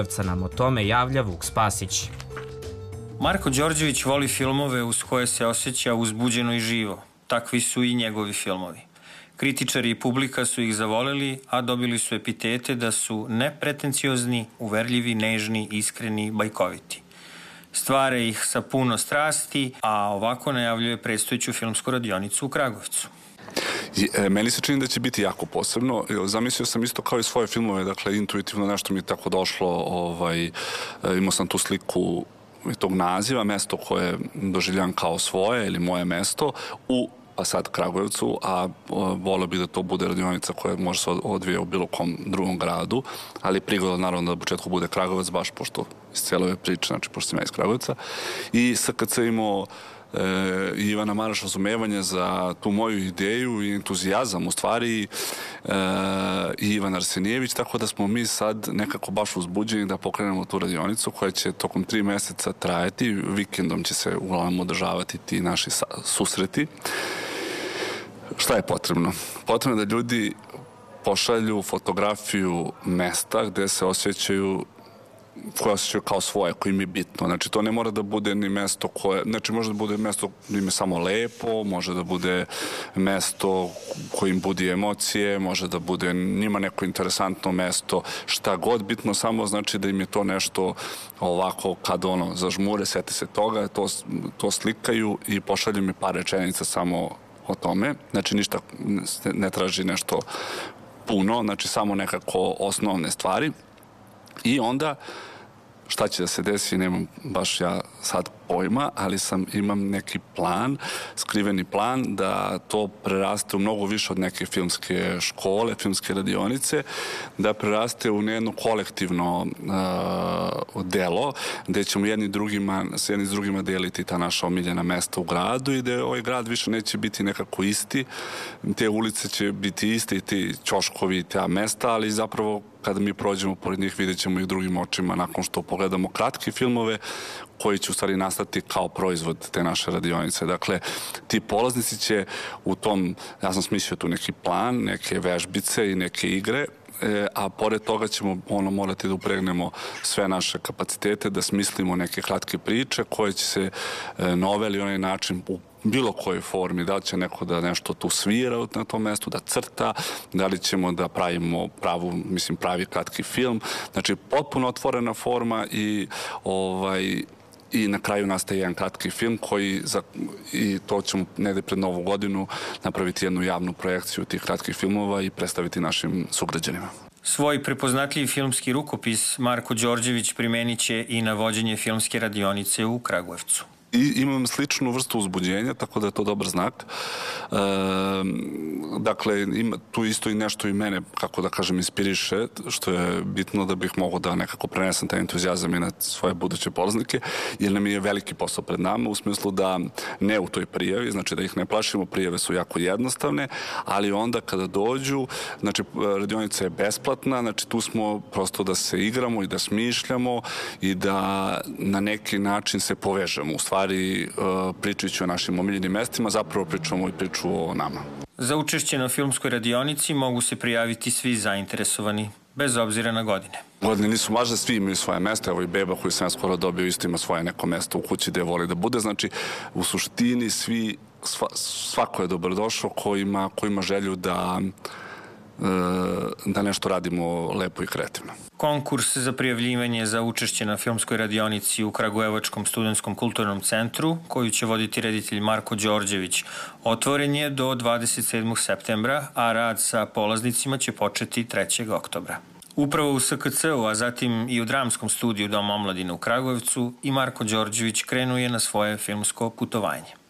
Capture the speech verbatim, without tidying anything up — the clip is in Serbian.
nam o tome javlja Vuk Spasić. Marko Đorđević voli filmove uz koje se osjeća uzbuđeno i živo. Takvi su i njegovi filmovi. Kritičari i publika su ih zavoleli, a dobili su epitete da su nepretenciozni, uverljivi, nežni, iskreni, bajkoviti. Stvara ih sa puno strasti, a ovako najavljuje predstojeću filmsku radionicu u Kragujevcu. E, meni se čini da će biti jako posebno. Zamislio sam isto kao i svoje filmove, dakle, intuitivno nešto mi je tako došlo, ovaj, imao sam tu sliku tog naziva, mesto koje doživljam kao svoje ili moje mesto u, pa sad, Kragujevcu, a volio bih da to bude radionica koja može se odvija u bilo kom drugom gradu, ali prigoda naravno da na početku bude Kragujevac, baš pošto iz cijele ove priče, znači pošto sam ja iz Kragujevca. I S K C imao E, Ivana Maraš razumevanje za tu moju ideju i entuzijazam u stvari e, i Ivan Arsenijević, tako da smo mi sad nekako baš uzbuđeni da pokrenemo tu radionicu koja će tokom tri meseca trajati, vikendom će se uglavnom održavati ti naši susreti. Šta je potrebno? Potrebno je da ljudi pošalju fotografiju mesta gde se osjećaju koje osjećaju kao svoje, koje im je bitno. Znači, to ne mora da bude ni mesto koje... Znači, može da bude mesto koje im je samo lepo, može da bude mesto koje im budi emocije, može da bude njima neko interesantno mesto, šta god, bitno samo znači da im je to nešto ovako, kad ono, zažmure, seti se toga, to, to slikaju i pošalju mi par rečenica samo o tome. Znači, ništa ne traži nešto puno, znači, samo nekako osnovne stvari. I onda, šta će da se desi, nemam baš ja sad pojma, ali sam, imam neki plan, skriveni plan, da to preraste u mnogo više od neke filmske škole, filmske radionice, da preraste u jedno kolektivno uh, delo, gde ćemo jedni drugima, s jedni s drugima deliti ta naša omiljena mesta u gradu i da ovaj grad više neće biti nekako isti, te ulice će biti iste i ti ćoškovi i ta mesta, ali zapravo kada mi prođemo pored njih vidjet ćemo ih drugim očima nakon što pogledamo kratke filmove koji će u stvari nastati kao proizvod te naše radionice. Dakle, ti polaznici će u tom, ja sam smislio tu neki plan, neke vežbice i neke igre, a pored toga ćemo ono morati da upregnemo sve naše kapacitete, da smislimo neke kratke priče koje će se na ovaj ili onaj način u bilo kojoj formi, da li će neko da nešto tu svira na tom mestu, da crta, da li ćemo da pravimo pravu, mislim, pravi kratki film. Znači, potpuno otvorena forma i ovaj i na kraju nastaje jedan kratki film koji, za, i to ćemo negde pred Novu godinu napraviti jednu javnu projekciju tih kratkih filmova i predstaviti našim sugrađanima. Svoj prepoznatljiv filmski rukopis Marko Đorđević primenit će i na vođenje filmske radionice u Kragujevcu. I imam sličnu vrstu uzbuđenja, tako da je to dobar znak. E, dakle, ima tu isto i nešto i mene, kako da kažem, inspiriše, što je bitno da bih mogao da nekako prenesem taj entuzijazam i na svoje buduće polaznike, jer nam je veliki posao pred nama, u smislu da ne u toj prijavi, znači da ih ne plašimo, prijave su jako jednostavne, ali onda kada dođu, znači radionica je besplatna, znači tu smo prosto da se igramo i da smišljamo i da na neki način se povežemo. U stvari, pričajući o našim omiljenim mestima, zapravo pričamo i priču o nama. Za učešće na filmskoj radionici mogu se prijaviti svi zainteresovani, bez obzira na godine. Godine nisu važne, svi imaju svoje mesto, evo i beba koju sam ja skoro dobio isto ima svoje neko mesto u kući gde voli da bude, znači u suštini svi, sva, svako je dobrodošao ko ima, ko ima želju da da nešto radimo lepo i kreativno. Konkurs za prijavljivanje za učešće na filmskoj radionici u Kragujevačkom studentskom kulturnom centru, koju će voditi reditelj Marko Đorđević, otvoren je do dvadeset sedmog septembra, a rad sa polaznicima će početi trećeg oktobra. Upravo u S K C-u, a zatim i u dramskom studiju Doma omladine u Kragujevcu, i Marko Đorđević krenuo je na svoje filmsko putovanje.